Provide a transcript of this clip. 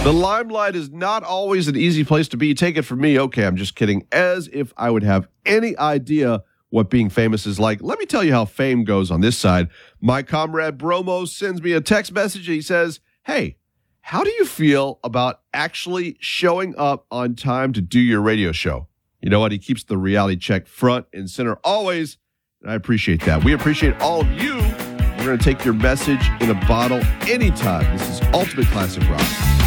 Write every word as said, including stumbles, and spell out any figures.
The limelight is not always an easy place to be. Take it from me. Okay, I'm just kidding. As if I would have any idea what being famous is like. Let me tell you how fame goes on this side. My comrade Bromo sends me a text message. He says, hey, how do you feel about actually showing up on time to do your radio show? You know what? He keeps the reality check front and center always, and I appreciate that. We appreciate all of you. We're going to take your message in a bottle anytime. This is Ultimate Classic Rock.